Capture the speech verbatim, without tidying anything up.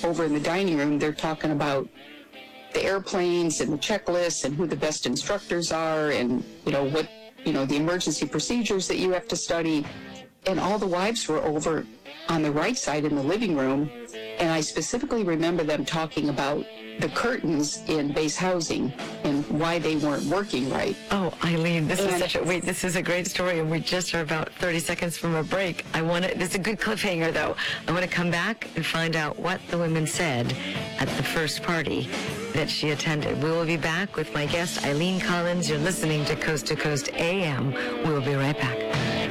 over in the dining room, they're talking about the airplanes and the checklists and who the best instructors are and, you know, what, you know, the emergency procedures that you have to study. And all the wives were over on the right side in the living room. And I specifically remember them talking about the curtains in base housing and why they weren't working right. Oh, Eileen, this and, is such a wait. This is a great story, and we just are about thirty seconds from a break. I want to. This is a good cliffhanger, though. I want to come back and find out what the women said at the first party that she attended. We will be back with my guest Eileen Collins. You're listening to Coast to Coast A M. We will be right back.